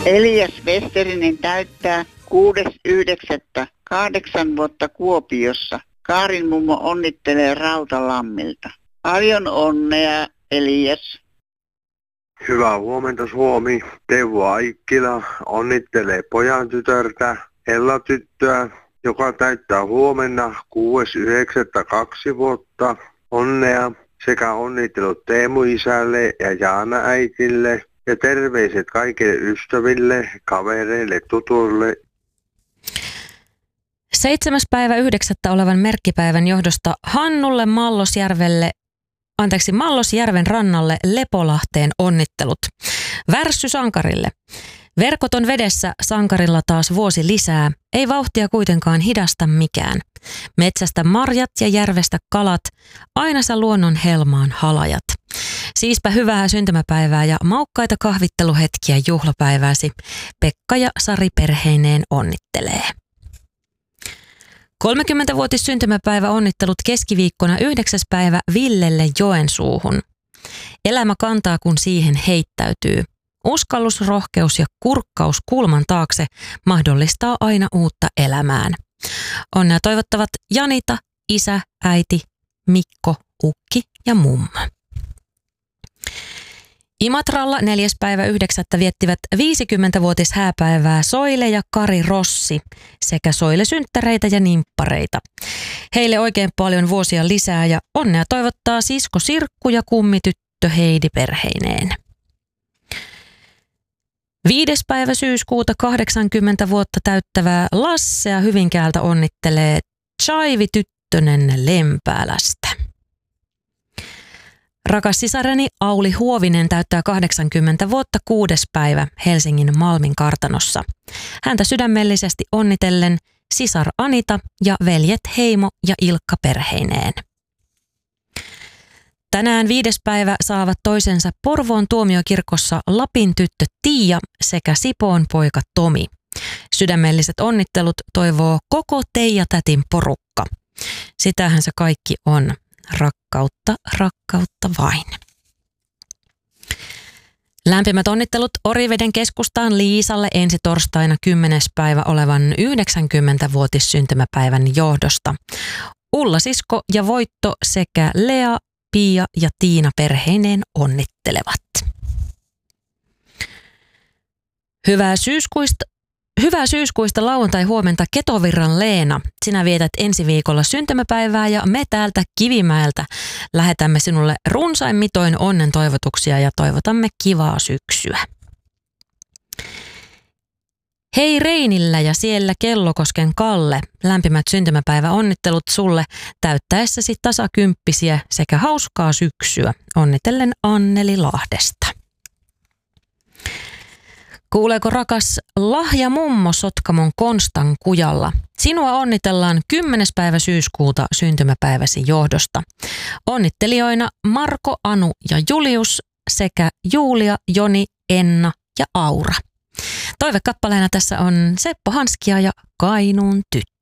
Elias Westerinen täyttää 6.9. 8 vuotta Kuopiossa. Kaarin mummo onnittelee Rautalammilta. Paljon onnea, Elias. Hyvää huomenta, Suomi. Teuvo Aikkila onnittelee pojan tytärtä Ella tyttöä, joka täyttää huomenna 6.9. 2 vuotta. Onnea sekä onnittelut Teemu isälle ja Jaana äitille ja terveiset kaikille ystäville, kavereille, tutuille. 7.9. olevan merkkipäivän johdosta Hannulle Mallosjärven rannalle Lepolahteen onnittelut. Värssy sankarille. Verkot on vedessä, sankarilla taas vuosi lisää. Ei vauhtia kuitenkaan hidasta mikään. Metsästä marjat ja järvestä kalat, aina sä luonnon helmaan halajat. Siispä hyvää syntymäpäivää ja maukkaita kahvitteluhetkiä juhlapäivääsi. Pekka ja Sari perheineen onnittelee. 30-vuotis syntymäpäivä onnittelut keskiviikkona 9. päivä Villelle Joensuuhun. Elämä kantaa, kun siihen heittäytyy. Uskallus, rohkeus ja kurkkaus kulman taakse mahdollistaa aina uutta elämään. Onnea toivottavat Janita, isä, äiti, Mikko, ukki ja mummo. Imatralla 4.9. viettivät 50-vuotis hääpäivää Soile ja Kari Rossi sekä Soile-synttäreitä ja nimppareita. Heille oikein paljon vuosia lisää ja onnea toivottaa sisko Sirkku ja kummityttö Heidi perheineen. 5. päivä syyskuuta 80 vuotta täyttävää Lassea Hyvinkäältä onnittelee Chaivi Tyttönen Lempäälästä. Rakas sisareni Auli Huovinen täyttää 80 vuotta 6. päivä Helsingin Malmin kartanossa. Häntä sydämellisesti onnitellen sisar Anita ja veljet Heimo ja Ilkka perheineen. Tänään 5. päivä saavat toisensa Porvoon tuomiokirkossa Lapin tyttö Tiia sekä Sipoon poika Tomi. Sydämelliset onnittelut toivoo koko Teija-tätin porukka. Sitähän se kaikki on. Rakkautta, rakkautta vain. Lämpimät onnittelut Oriveden keskustaan Liisalle ensi torstaina 10. päivä olevan 90-vuotis syntymäpäivän johdosta. Ulla sisko ja Voitto sekä Lea, Pia ja Tiina perheineen onnittelevat. Hyvää syyskuista lauantai-huomenta Ketovirran Leena. Sinä vietät ensi viikolla syntymäpäivää ja me täältä Kivimäeltä lähetämme sinulle runsain mitoin onnen toivotuksia ja toivotamme kivaa syksyä. Hei Reinillä ja siellä Kellokosken Kalle, lämpimät syntymäpäiväonnittelut sulle täyttäessäsi tasakymppisiä sekä hauskaa syksyä. Onnitellen Anneli Lahdesta. Kuuleeko rakas lahja mummo Sotkamon Konstan kujalla? Sinua onnitellaan 10. päivä syyskuuta syntymäpäiväsi johdosta. Onnittelijoina Marko, Anu ja Julius sekä Julia, Joni, Enna ja Aura. Toivekappaleena tässä on Seppo Hanskia ja Kainuun tyttö.